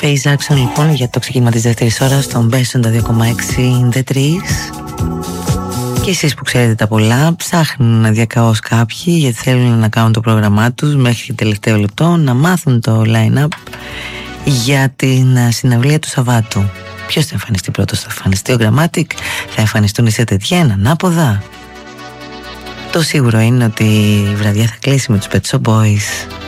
Face Action λοιπόν για το ξεκίνημα της δεύτερης ώρας στον Best 2,6 The Trees. Και εσείς που ξέρετε τα πολλά, ψάχνουν διακαώς κάποιοι γιατί θέλουν να κάνουν το πρόγραμμά τους μέχρι και τελευταίο λεπτό, να μάθουν το line-up για την συναυλία του Σαββάτου. Ποιος θα εμφανιστεί πρώτος? Θα εμφανιστεί ο Grammatic, θα εμφανιστούν οι Σετετιέν ανάποδα? Το σίγουρο είναι ότι η βραδιά θα κλείσει με τους Pet Shop Boys.